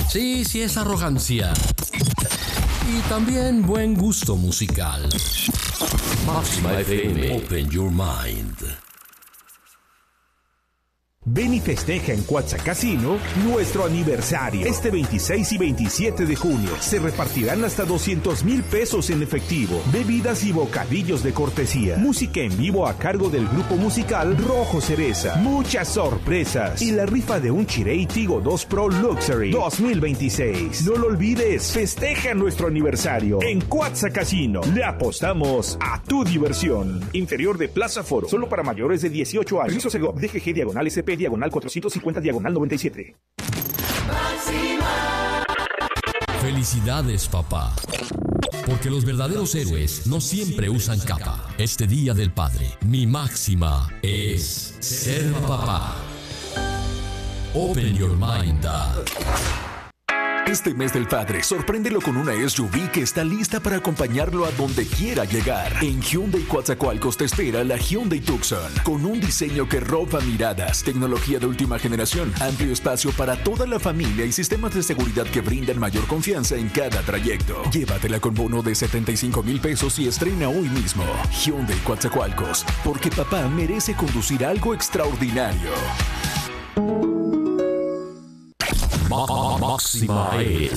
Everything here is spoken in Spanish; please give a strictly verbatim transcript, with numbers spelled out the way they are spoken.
Sí, sí, es arrogancia. Y también buen gusto musical. Máxima F M. Open your mind. Ven y festeja en Cuatza Casino nuestro aniversario. Este veintiséis y veintisiete de junio se repartirán hasta doscientos mil pesos en efectivo, bebidas y bocadillos de cortesía, música en vivo a cargo del grupo musical Rojo Cereza, muchas sorpresas y la rifa de un Chirey Tigo dos Pro Luxury dos mil veintiséis. No lo olvides, festeja nuestro aniversario en Cuatza Casino. Le apostamos a tu diversión. Interior de Plaza Foro, solo para mayores de dieciocho años. Permiso Segov, D G G diagonal S P diagonal cuatrocientos cincuenta diagonal noventa y siete. Felicidades, papá. Porque los verdaderos héroes no siempre usan capa. Este Día del Padre, mi máxima es ser papá. Open your mind, Dad. Este mes del padre, sorpréndelo con una S U V que está lista para acompañarlo a donde quiera llegar. En Hyundai Coatzacoalcos te espera la Hyundai Tucson, con un diseño que roba miradas, tecnología de última generación, amplio espacio para toda la familia y sistemas de seguridad que brindan mayor confianza en cada trayecto. Llévatela con bono de setenta y cinco mil pesos y estrena hoy mismo. Hyundai Coatzacoalcos, porque papá merece conducir algo extraordinario. Máxima es